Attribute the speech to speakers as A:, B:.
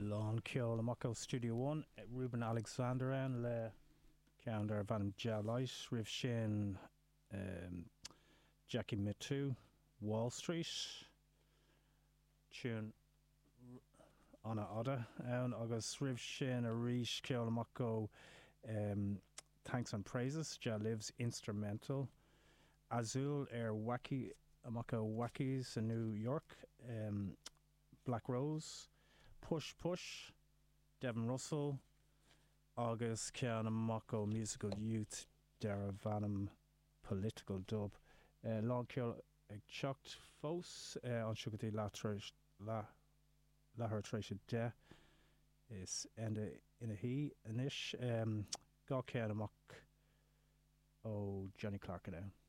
A: Lán ceol amach ó Studio One, Ruben Alexander an le ceandar bhanam Jalais, rih sin Jackie Mittoo, Wall Street, tune Anna Oda, agus rih sin a ríis ceol amach ó Thanks and Praises, Ja Lives Instrumental, Azul Wacky amach ó Wackies in New York, Black Rose, Push Push, Devin Russell, agus cean amach ó Musical Youth, Dara Vanham Political Dub. Lán ceol ag teacht fós an siúgatí láthair tréis de is enda ina hí inis gá cean amach ó Johnny Clark now.